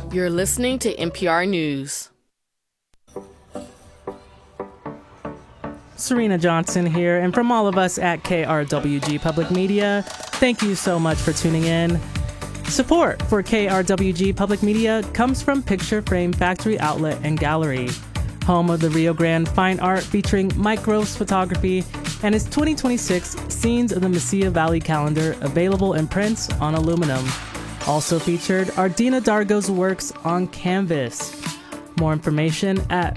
You're listening to NPR News. Serena Johnson here, and from all of us at KRWG Public Media, thank you so much for tuning in. Support for KRWG Public Media comes from Picture Frame Factory Outlet and Gallery, home of the Rio Grande Fine Art featuring Mike Gross Photography and his 2026 Scenes of the Mesilla Valley calendar available in prints on aluminum. Also featured are Dina Dargo's works on canvas. More information at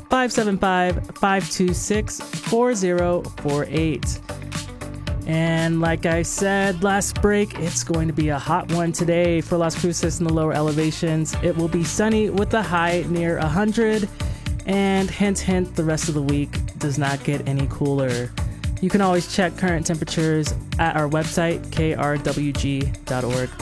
575-526-4048. And like I said last break, it's going to be a hot one today for Las Cruces in the lower elevations. It will be sunny with a high near 100. And hint, hint, the rest of the week does not get any cooler. You can always check current temperatures at our website, krwg.org.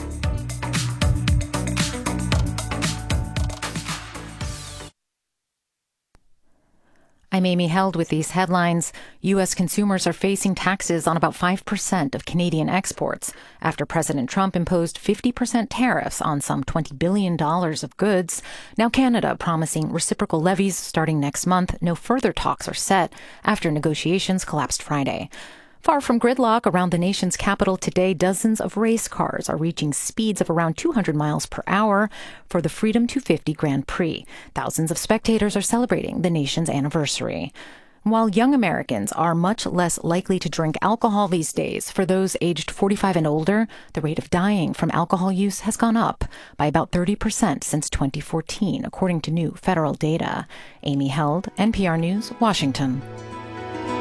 I'm Amy Held with these headlines. U.S. consumers are facing taxes on about 5% of Canadian exports after President Trump imposed 50% tariffs on some $20 billion of goods. Now Canada promising reciprocal levies starting next month. No further talks are set after negotiations collapsed Friday. Far from gridlock around the nation's capital today, dozens of race cars are reaching speeds of around 200 miles per hour for the Freedom 250 Grand Prix. Thousands of spectators are celebrating the nation's anniversary. While young Americans are much less likely to drink alcohol these days, for those aged 45 and older, the rate of dying from alcohol use has gone up by about 30% since 2014, according to new federal data. Amy Held, NPR News, Washington.